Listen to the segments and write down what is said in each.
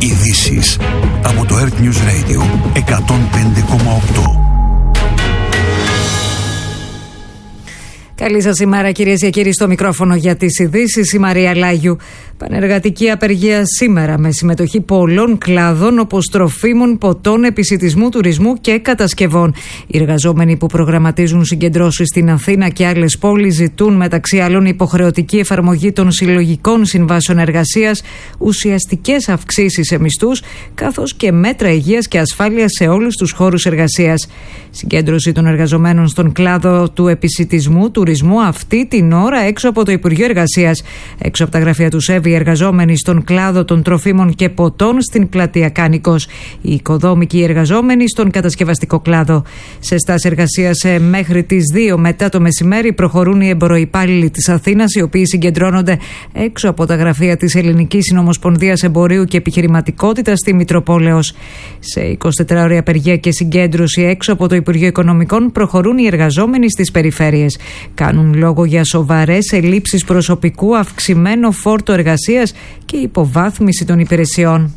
Ειδήσεις από το Earth News Radio 105,8. Καλή σας ημέρα, κυρίες και κύριοι, στο μικρόφωνο για τις ειδήσεις η Μαρία Λάγιου. Πανεργατική απεργία σήμερα με συμμετοχή πολλών κλάδων όπως τροφίμων, ποτών, επισιτισμού, τουρισμού και κατασκευών. Οι εργαζόμενοι που προγραμματίζουν συγκεντρώσεις στην Αθήνα και άλλες πόλεις ζητούν μεταξύ άλλων υποχρεωτική εφαρμογή των συλλογικών συμβάσεων εργασίας, ουσιαστικές αυξήσεις σε μισθούς, καθώς και μέτρα υγείας και ασφάλειας σε όλους τους χώρους εργασίας. Συγκέντρωση των εργαζομένων στον κλάδο του επισιτισμού, τουρισμού αυτή την ώρα έξω από το Υπουργείο Εργασίας. Έξω από τα γραφεία του ΣΕΒ, οι εργαζόμενοι στον κλάδο των τροφίμων και ποτών στην πλατεία Κάνικος. Οι οικοδόμικοι εργαζόμενοι στον κατασκευαστικό κλάδο. Σε στάση εργασίας μέχρι τις 2 μετά το μεσημέρι προχωρούν οι εμποροϊπάλληλοι της Αθήνας, οι οποίοι συγκεντρώνονται έξω από τα γραφεία της Ελληνικής Συνομοσπονδίας Εμπορίου και Επιχειρηματικότητας στη Μητροπόλεως. Σε 24ωρη απεργία και συγκέντρωση έξω από το Υπουργείο Οικονομικών προχωρούν οι εργαζόμενοι στις περιφέρειες. Κάνουν λόγο για σοβαρές ελλείψεις προσωπικού, αυξημένο φόρτο εργασίας και υποβάθμιση των υπηρεσιών.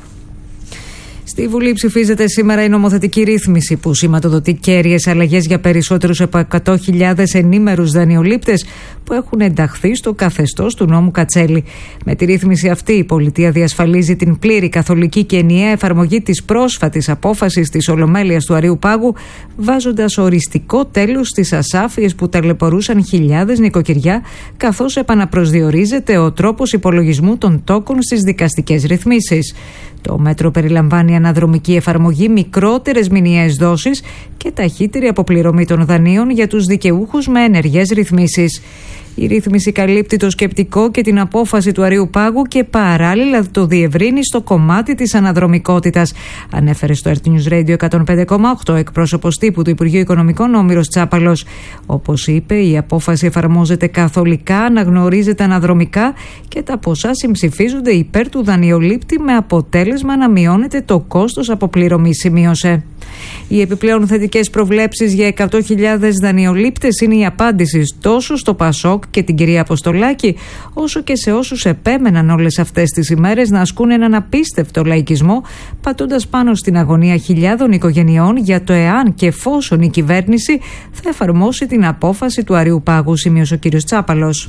Στη Βουλή ψηφίζεται σήμερα η νομοθετική ρύθμιση που σηματοδοτεί κέρυες αλλαγές για περισσότερους από 100.000 ενήμερους δανειολήπτες που έχουν ενταχθεί στο καθεστώς του νόμου Κατσέλη. Με τη ρύθμιση αυτή η πολιτεία διασφαλίζει την πλήρη καθολική και ενιαία εφαρμογή της πρόσφατης απόφασης της Ολομέλειας του Αρείου Πάγου, βάζοντας οριστικό τέλος στις ασάφειες που ταλαιπωρούσαν χιλιάδες νοικοκυριά, καθώς επαναπροσδιορίζεται ο τρόπος υπολογισμού των τόκων στις δικαστικές ρυθμίσεις. Το μέτρο περιλαμβάνει αναδρομική εφαρμογή, μικρότερες μηνιαίες δόσεις και ταχύτερη αποπληρωμή των δανείων για τους δικαιούχους με ενεργές ρυθμίσεις. Η ρύθμιση καλύπτει το σκεπτικό και την απόφαση του Αρείου Πάγου και παράλληλα το διευρύνει στο κομμάτι της αναδρομικότητας, ανέφερε στο Earth News Radio 105,8 εκπρόσωπος τύπου του Υπουργείου Οικονομικών Όμηρος Τσάπαλος. Όπως είπε, η απόφαση εφαρμόζεται καθολικά, αναγνωρίζεται αναδρομικά και τα ποσά συμψηφίζονται υπέρ του δανειολήπτη με αποτέλεσμα να μειώνεται το κόστος αποπληρωμής, σημείωσε. Οι επιπλέον θετικές προβλέψεις για 100.000 δανειολήπτες είναι η απάντηση τόσο στο ΠΑΣΟΚ και την κυρία Αποστολάκη, όσο και σε όσους επέμεναν όλες αυτές τις ημέρες να ασκούν έναν απίστευτο λαϊκισμό, πατώντας πάνω στην αγωνία χιλιάδων οικογενειών για το εάν και εφόσον η κυβέρνηση θα εφαρμόσει την απόφαση του Αρείου Πάγου, σημείωσε ο κύριος Τσάπαλος.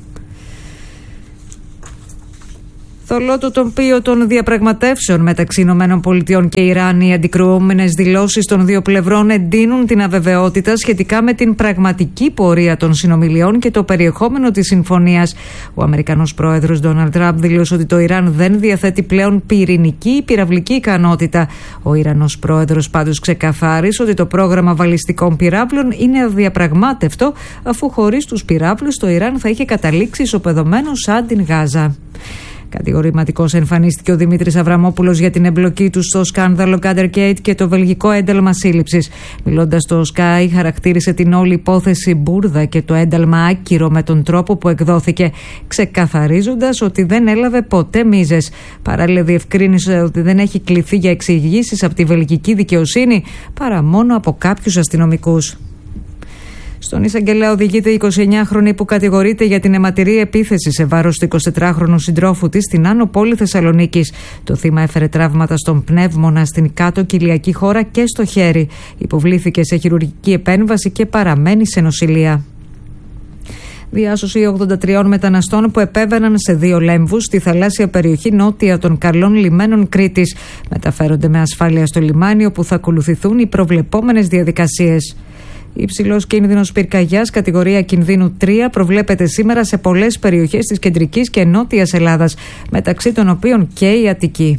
Θολό το τοπίο των διαπραγματεύσεων μεταξύ ΗΠΑ και Ιράν, οι αντικρουόμενες δηλώσεις των δύο πλευρών εντείνουν την αβεβαιότητα σχετικά με την πραγματική πορεία των συνομιλιών και το περιεχόμενο της συμφωνίας. Ο Αμερικανός πρόεδρος Ντόναλντ Τραμπ δήλωσε ότι το Ιράν δεν διαθέτει πλέον πυρηνική ή πυραυλική ικανότητα. Ο Ιρανός πρόεδρος πάντως ξεκαθάρισε ότι το πρόγραμμα βαλιστικών πυράβλων είναι αδιαπραγμάτευτο, αφού χωρίς τους πυράβλους το Ιράν θα είχε καταλήξει ισοπεδωμένο σαν την Γάζα. Κατηγορηματικός εμφανίστηκε ο Δημήτρης Αβραμόπουλος για την εμπλοκή του στο σκάνδαλο Gathergate και το βελγικό ένταλμα σύλληψης. Μιλώντας στο Sky, χαρακτήρισε την όλη υπόθεση μπουρδα και το ένταλμα άκυρο με τον τρόπο που εκδόθηκε, ξεκαθαρίζοντας ότι δεν έλαβε ποτέ μίζες. Παράλληλα, διευκρίνησε ότι δεν έχει κληθεί για εξηγήσεις από τη βελγική δικαιοσύνη παρά μόνο από κάποιους αστυνομικούς. Στον εισαγγελέα οδηγείται η 29χρονη που κατηγορείται για την αιματηρή επίθεση σε βάρος του 24χρονου συντρόφου της στην Άνω Πόλη Θεσσαλονίκης. Το θύμα έφερε τραύματα στον πνεύμονα, στην κάτω κοιλιακή χώρα και στο χέρι. Υποβλήθηκε σε χειρουργική επέμβαση και παραμένει σε νοσηλεία. Διάσωση 83 μεταναστών που επέβαιναν σε 2 λέμβους στη θαλάσσια περιοχή νότια των καλών λιμένων Κρήτης. Μεταφέρονται με ασφάλεια στο λιμάνι, όπου θα ακολουθηθούν οι προβλεπόμενες διαδικασίες. Υψηλός κίνδυνος πυρκαγιάς κατηγορία κινδύνου 3 προβλέπεται σήμερα σε πολλές περιοχές της κεντρικής και νότιας Ελλάδας, μεταξύ των οποίων και η Αττική.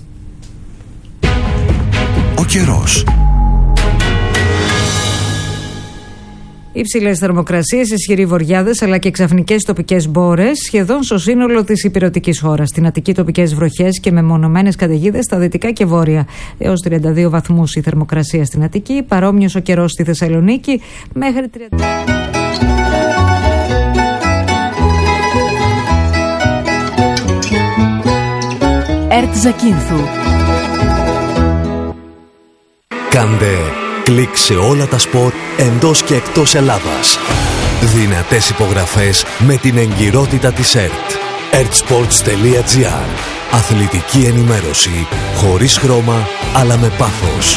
Ο καιρός. Υψηλές θερμοκρασίες, ισχυροί βοριάδες αλλά και ξαφνικές τοπικές μπόρες σχεδόν στο σύνολο της υπηρετικής χώρας. Στην Αττική τοπικές βροχές και μεμονωμένες καταιγίδες στα δυτικά και βόρεια. Έως 32 βαθμούς η θερμοκρασία στην Αττική, παρόμοιος ο καιρός στη Θεσσαλονίκη μέχρι 30. Ερτ Ζακίνθου. Κάντε κλικ σε όλα τα σπορ εντός και εκτός Ελλάδας. Δυνατές υπογραφές με την εγκυρότητα της ΕΡΤ. ertsports.gr. Αθλητική ενημέρωση, χωρίς χρώμα, αλλά με πάθος.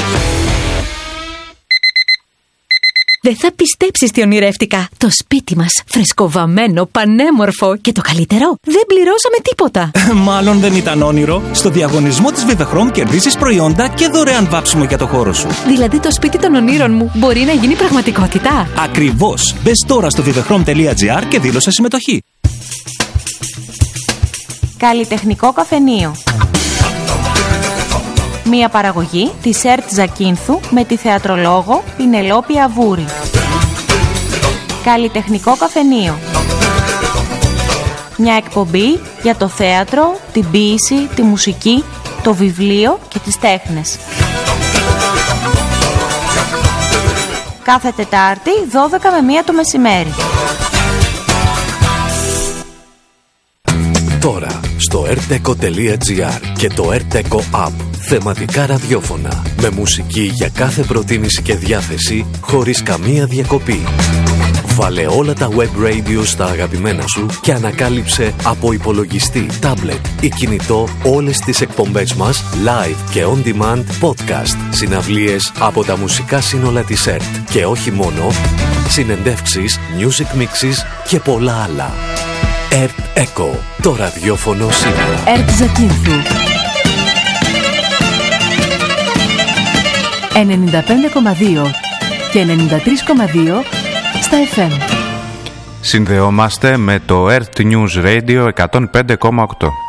Δεν θα πιστέψεις τι ονειρεύτηκα. Το σπίτι μας, φρεσκοβαμμένο, πανέμορφο και το καλύτερο, δεν πληρώσαμε τίποτα. Μάλλον δεν ήταν όνειρο. Στο διαγωνισμό της Vivechrom κερδίσεις προϊόντα και δωρεάν βάψιμο για το χώρο σου. Δηλαδή το σπίτι των ονείρων μου μπορεί να γίνει πραγματικότητα. Ακριβώς. Μπες τώρα στο vivechrom.gr και δήλωσε συμμετοχή. Καλλιτεχνικό καφενείο. Μία παραγωγή της ΕΡΤ Ζακίνθου με τη θεατρολόγο Πινελόπη Αβούρη. Καλλιτεχνικό καφενείο. Μια εκπομπή για το θέατρο, την ποίηση, τη μουσική, το βιβλίο και τις τέχνες. Κάθε Τετάρτη 12 με 1 το μεσημέρι. Τώρα στο rteco.gr και το rteco app. Θεματικά ραδιόφωνα με μουσική για κάθε προτίμηση και διάθεση χωρίς καμία διακοπή. Βάλε όλα τα web radio στα αγαπημένα σου και ανακάλυψε από υπολογιστή, τάμπλετ ή κινητό όλες τις εκπομπές μας live και on demand podcast, συναυλίες από τα μουσικά σύνολα της ΕΡΤ και όχι μόνο, συνεντεύξεις, music mixes και πολλά άλλα. ΕΡΤ ΕΚΟ, το ραδιόφωνο σήμερα. ΕΡΤ Ζακίνθου 95,2 και 93,2 στα FM. Συνδεόμαστε με το ERT News Radio 105,8.